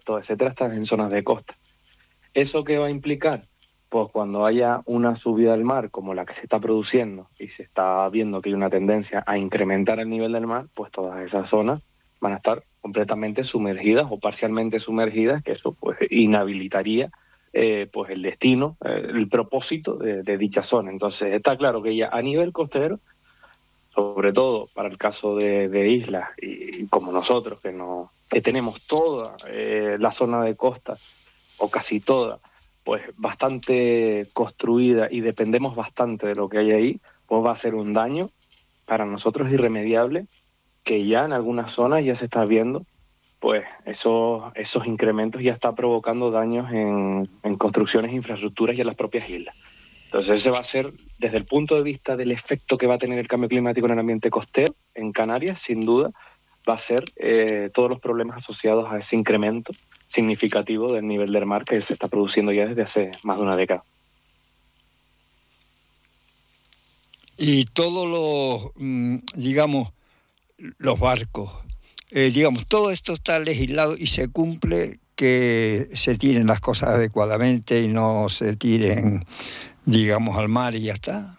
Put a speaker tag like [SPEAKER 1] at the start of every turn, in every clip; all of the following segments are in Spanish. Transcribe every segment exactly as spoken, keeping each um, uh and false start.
[SPEAKER 1] puertos, etcétera, están en zonas de costa. ¿Eso qué va a implicar? Pues cuando haya una subida del mar como la que se está produciendo y se está viendo que hay una tendencia a incrementar el nivel del mar, pues todas esas zonas van a estar completamente sumergidas o parcialmente sumergidas, que eso pues inhabilitaría eh, pues el destino, eh, el propósito de, de dicha zona. Entonces está claro que ya a nivel costero, sobre todo para el caso de, de islas y, y como nosotros que, no, que tenemos toda eh, la zona de costa o casi toda, pues bastante construida y dependemos bastante de lo que hay ahí, pues va a ser un daño para nosotros irremediable, que ya en algunas zonas ya se está viendo, pues esos, esos incrementos ya está provocando daños en, en construcciones, infraestructuras y en las propias islas. Entonces ese va a ser, desde el punto de vista del efecto que va a tener el cambio climático en el ambiente costero, en Canarias, sin duda, va a ser eh, todos los problemas asociados a ese incremento significativo del nivel del mar que se está produciendo ya desde hace más de una década.
[SPEAKER 2] Y todos los, mm, digamos, los barcos, eh, digamos, todo esto está legislado y se cumple, que se tiren las cosas adecuadamente y no se tiren, digamos, al mar y ya está.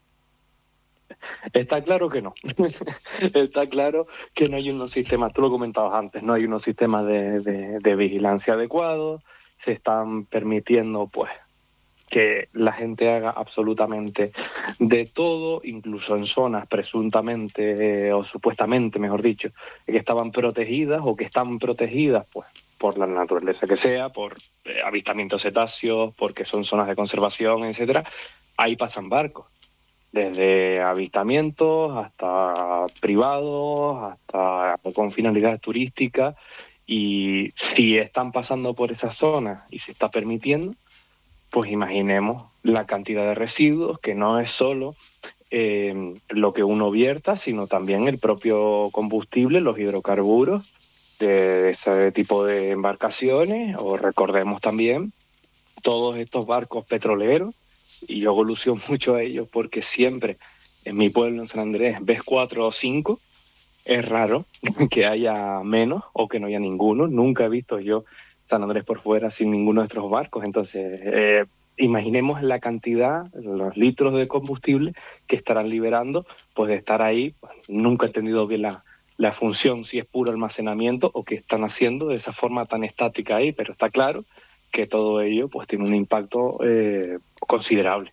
[SPEAKER 1] Está claro que no. Está claro que no hay unos sistemas, tú lo comentabas antes, no hay unos sistemas de, de, de vigilancia adecuados, se están permitiendo pues que la gente haga absolutamente de todo, incluso en zonas presuntamente eh, o supuestamente, mejor dicho, que estaban protegidas o que están protegidas pues por la naturaleza que sea, por eh, avistamientos cetáceos, porque son zonas de conservación, etcétera. Ahí pasan barcos, desde avistamientos hasta privados, hasta con finalidades turísticas, y si están pasando por esas zonas y se está permitiendo, pues imaginemos la cantidad de residuos, que no es solo eh, lo que uno vierta, sino también el propio combustible, los hidrocarburos de ese tipo de embarcaciones, o recordemos también todos estos barcos petroleros, y yo evoluciono mucho a ellos porque siempre en mi pueblo, en San Andrés, ves cuatro o cinco. Es raro que haya menos o que no haya ninguno. Nunca he visto yo San Andrés por fuera sin ninguno de nuestros barcos. Entonces, eh, imaginemos la cantidad, los litros de combustible que estarán liberando, pues de estar ahí. Nunca he entendido bien la, la función, si es puro almacenamiento o qué están haciendo de esa forma tan estática ahí, pero está claro que todo ello pues tiene un impacto eh, considerable.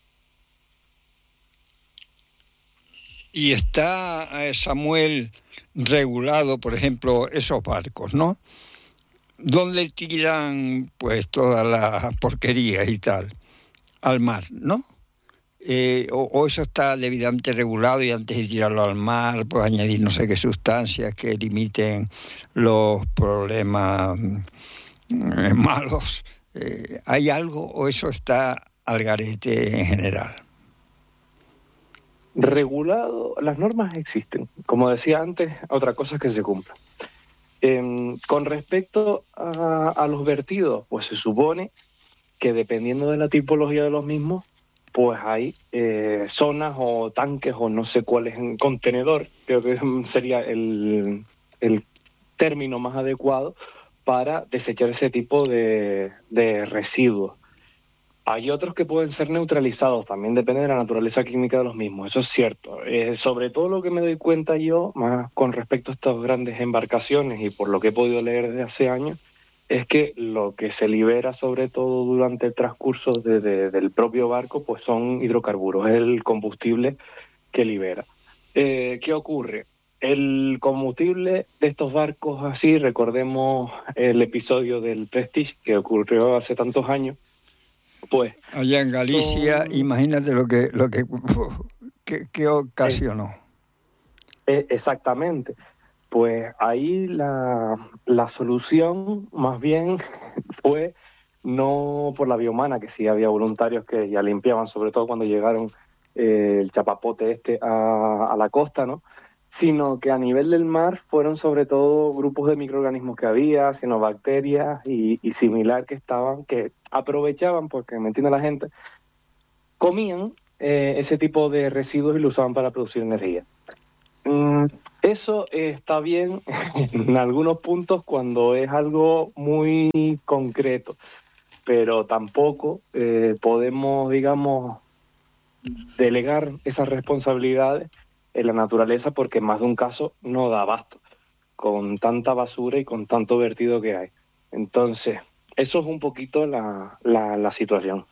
[SPEAKER 2] Y está, eh, Samuel, regulado, por ejemplo, esos barcos, ¿no? ¿Dónde tiran pues todas las porquerías y tal? Al mar, ¿no? Eh, o, o eso está debidamente regulado y antes de tirarlo al mar, pues añadir no sé qué sustancias que limiten los problemas eh, malos. Eh, ¿Hay algo o eso está al garete en general?
[SPEAKER 1] Regulado, las normas existen. Como decía antes, otra cosa es que se cumplan. Eh, con respecto a, a los vertidos, pues se supone que dependiendo de la tipología de los mismos, pues hay eh, zonas o tanques o no sé cuál es en contenedor, creo que sería el, el término más adecuado para desechar ese tipo de, de residuos. Hay otros que pueden ser neutralizados, también depende de la naturaleza química de los mismos, eso es cierto. Eh, sobre todo lo que me doy cuenta yo, más con respecto a estas grandes embarcaciones y por lo que he podido leer desde hace años, es que lo que se libera sobre todo durante el transcurso de, de, del propio barco, pues son hidrocarburos, es el combustible que libera. Eh, ¿Qué ocurre? El combustible de estos barcos así, recordemos el episodio del Prestige que ocurrió hace tantos años, pues
[SPEAKER 2] allá en Galicia,
[SPEAKER 1] son...
[SPEAKER 2] imagínate lo que lo que, que, que ocasionó.
[SPEAKER 1] Eh, exactamente. Pues ahí la, la solución más bien fue no por la vía humana, que sí había voluntarios que ya limpiaban, sobre todo cuando llegaron eh, el chapapote este a, a la costa, ¿no? Sino que a nivel del mar fueron sobre todo grupos de microorganismos que había, cianobacterias y, y similar que estaban, que aprovechaban, porque me entiende la gente, comían eh, ese tipo de residuos y lo usaban para producir energía. Mm, Eso está bien en algunos puntos cuando es algo muy concreto, pero tampoco eh, podemos, digamos, delegar esas responsabilidades en la naturaleza porque en más de un caso no da abasto con tanta basura y con tanto vertido que hay. Entonces, eso es un poquito la, la, la situación.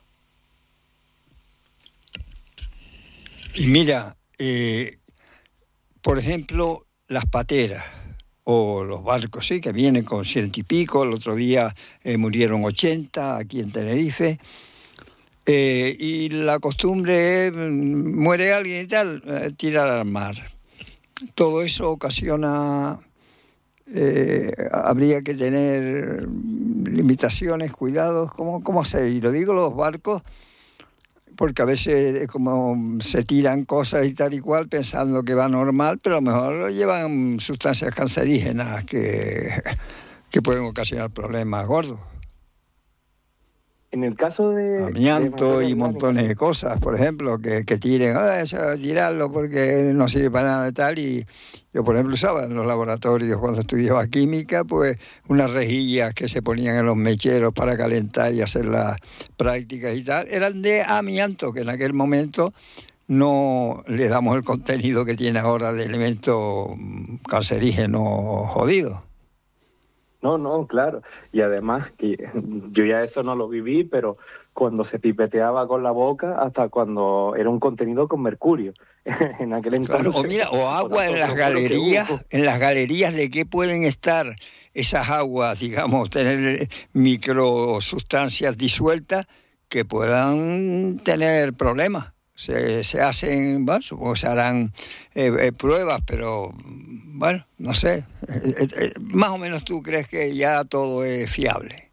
[SPEAKER 2] Y mira, eh, por ejemplo, las pateras o los barcos, sí, que vienen con ciento y pico. El otro día eh, murieron ochenta aquí en Tenerife. Eh, y la costumbre es, mm, muere alguien y tal, eh, tirar al mar. Todo eso ocasiona, eh, habría que tener limitaciones, cuidados, ¿cómo, cómo hacer? Y lo digo los barcos, porque a veces como se tiran cosas y tal y cual pensando que va normal, pero a lo mejor llevan sustancias cancerígenas que, que pueden ocasionar problemas gordos.
[SPEAKER 1] En el caso de, de
[SPEAKER 2] Amianto
[SPEAKER 1] materia
[SPEAKER 2] y
[SPEAKER 1] orgánica,
[SPEAKER 2] montones de cosas, por ejemplo, que, que tiren, ah, eso, tirarlo porque no sirve para nada de tal. Y yo, por ejemplo, usaba en los laboratorios cuando estudiaba química, pues unas rejillas que se ponían en los mecheros para calentar y hacer las prácticas y tal, eran de amianto, que en aquel momento no le damos el contenido que tiene ahora de elemento cancerígeno jodido.
[SPEAKER 1] no, no, claro. Y además, que yo ya eso no lo viví, pero cuando se pipeteaba con la boca, hasta cuando era un contenido con mercurio. En aquel
[SPEAKER 2] Claro, o
[SPEAKER 1] entonces,
[SPEAKER 2] mira, o
[SPEAKER 1] pues
[SPEAKER 2] agua
[SPEAKER 1] tanto
[SPEAKER 2] en las
[SPEAKER 1] fósforo que
[SPEAKER 2] galerías,
[SPEAKER 1] hubo.
[SPEAKER 2] en las galerías de qué pueden estar esas aguas, digamos, tener microsustancias disueltas que puedan tener problemas. Se, se hacen, bueno, supongo que se harán eh, eh, pruebas, pero bueno, no sé. Eh, eh, eh, más o menos tú crees que ya todo es fiable.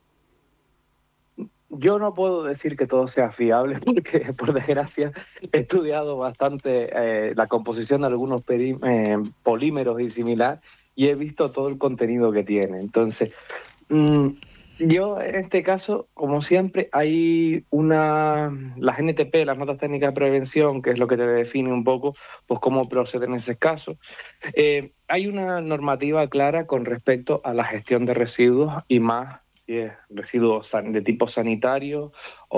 [SPEAKER 1] Yo no puedo decir que todo sea fiable porque, por desgracia, he estudiado bastante eh, la composición de algunos peri- eh, polímeros y similar y he visto todo el contenido que tiene. Entonces, mm, yo en este caso, como siempre, hay una, las N T P, las notas técnicas de prevención, que es lo que te define un poco, pues cómo proceder en ese caso. Eh, hay una normativa clara con respecto a la gestión de residuos y más si es residuos san- de tipo sanitario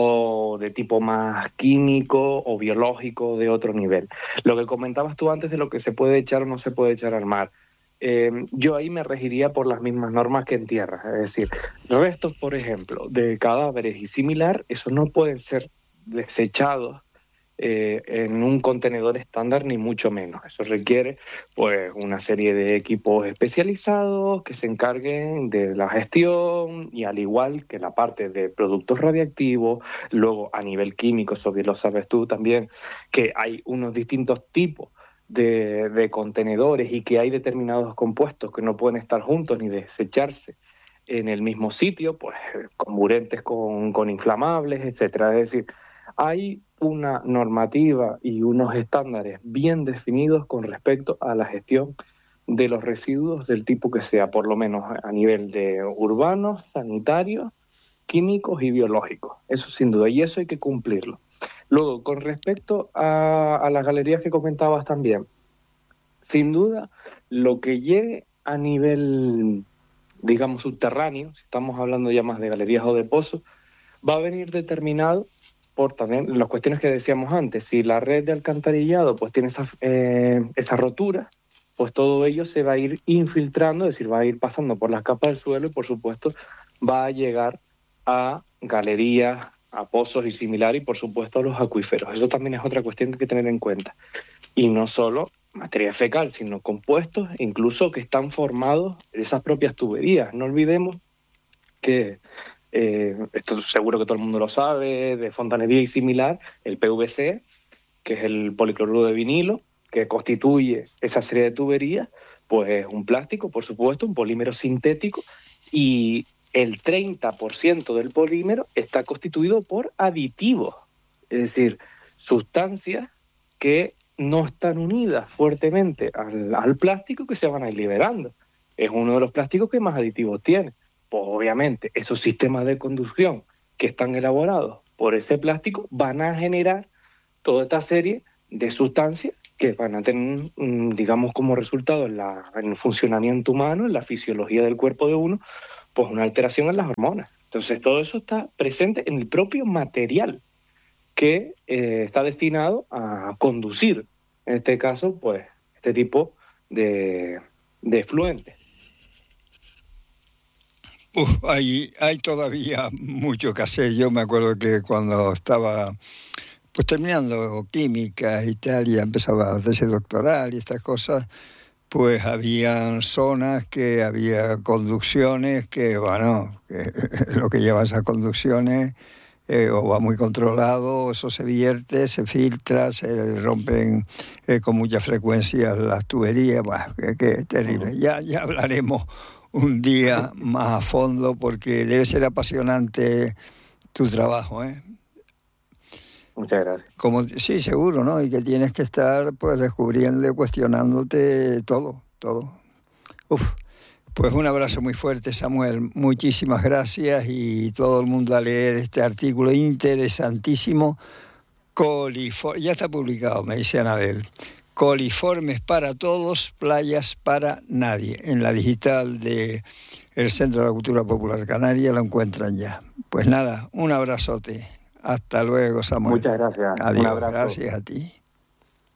[SPEAKER 1] o de tipo más químico o biológico de otro nivel. Lo que comentabas tú antes de lo que se puede echar o no se puede echar al mar. Eh, yo ahí me regiría por las mismas normas que en tierra, es decir, restos, por ejemplo, de cadáveres y similar, esos no pueden ser desechados eh, en un contenedor estándar, ni mucho menos. Eso requiere pues una serie de equipos especializados que se encarguen de la gestión y al igual que la parte de productos radiactivos, luego a nivel químico, eso bien lo sabes tú también, que hay unos distintos tipos de, de contenedores y que hay determinados compuestos que no pueden estar juntos ni desecharse en el mismo sitio, pues comburentes con, con inflamables, etcétera. Es decir, hay una normativa y unos estándares bien definidos con respecto a la gestión de los residuos del tipo que sea, por lo menos a nivel de urbanos, sanitarios, químicos y biológicos. Eso sin duda, y eso hay que cumplirlo. Luego, con respecto a, a las galerías que comentabas también, sin duda, lo que llegue a nivel, digamos, subterráneo, si estamos hablando ya más de galerías o de pozos, va a venir determinado por también las cuestiones que decíamos antes. Si la red de alcantarillado pues tiene esa, eh, esa rotura, pues todo ello se va a ir infiltrando, es decir, va a ir pasando por las capas del suelo y por supuesto va a llegar a galerías, a pozos y similar y por supuesto a los acuíferos. Eso también es otra cuestión que hay que tener en cuenta. Y no solo materia fecal, sino compuestos incluso que están formados en esas propias tuberías. No olvidemos que eh, esto seguro que todo el mundo lo sabe, de fontanería y similar, el P V C, que es el policloruro de vinilo, que constituye esa serie de tuberías, pues es un plástico, por supuesto, un polímero sintético, y el treinta por ciento del polímero está constituido por aditivos, es decir, sustancias que no están unidas fuertemente al, al plástico que se van a ir liberando. Es uno de los plásticos que más aditivos tiene. Pues obviamente esos sistemas de conducción que están elaborados por ese plástico van a generar toda esta serie de sustancias que van a tener, digamos, como resultado en, la, en el funcionamiento humano, en la fisiología del cuerpo de uno, pues una alteración en las hormonas. Entonces todo eso está presente en el propio material que eh, está destinado a conducir, en este caso, pues, este tipo de, de efluentes.
[SPEAKER 2] Uf, hay, hay todavía mucho que hacer. Yo me acuerdo que cuando estaba pues terminando química y tal, y empezaba a hacerse doctoral y estas cosas, pues habían zonas que había conducciones que, bueno, que lo que lleva esas conducciones eh, o va muy controlado, o eso se vierte, se filtra, se rompen eh, con mucha frecuencia las tuberías, bueno, que, que terrible. Uh-huh. Ya, ya hablaremos un día más a fondo porque debe ser apasionante tu trabajo, ¿eh?
[SPEAKER 1] Muchas gracias.
[SPEAKER 2] Como, sí, seguro, ¿no? Y que tienes que estar pues descubriendo y cuestionándote todo, todo. Uf, pues un abrazo muy fuerte, Samuel. Muchísimas gracias y todo el mundo a leer este artículo interesantísimo. Colifor- ya está publicado, me dice Anabel. Coliformes para todos, playas para nadie. En la digital de el Centro de la Cultura Popular Canaria lo encuentran ya. Pues nada, un abrazote. Hasta luego, Samuel.
[SPEAKER 1] Muchas gracias.
[SPEAKER 2] Adiós.
[SPEAKER 1] Un abrazo.
[SPEAKER 2] Gracias a ti.